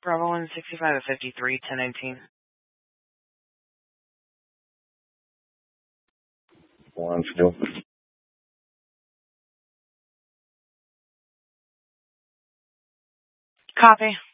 Bravo 165 at 53, 1019. 1 still. Copy.